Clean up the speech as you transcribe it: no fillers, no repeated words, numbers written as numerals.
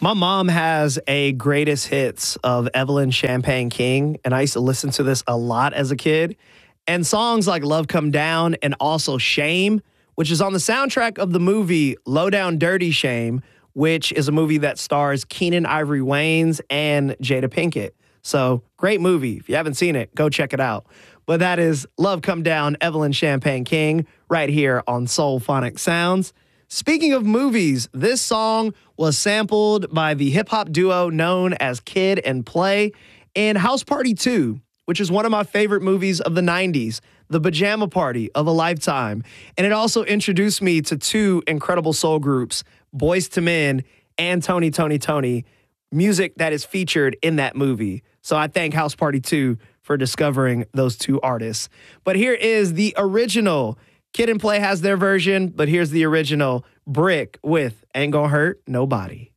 My mom has a greatest hits of Evelyn Champagne King, and I used to listen to this a lot as a kid. And songs like Love Come Down and also Shame, which is on the soundtrack of the movie Low Down Dirty Shame, which is a movie that stars Keenan Ivory Wayans and Jada Pinkett. So, great movie. If you haven't seen it, go check it out. But that is Love Come Down, Evelyn Champagne King, right here on Soul Phonic Sounds. Speaking of movies, this song was sampled by the hip hop duo known as Kid and Play in House Party 2, which is one of my favorite movies of the 90s, The Pajama Party of a Lifetime. And it also introduced me to two incredible soul groups, Boyz II Men and Tony, music that is featured in that movie. So I thank House Party 2 for discovering those two artists. But here is the original. Kid and Play has their version, but here's the original, Brick with Ain't Gonna Hurt Nobody.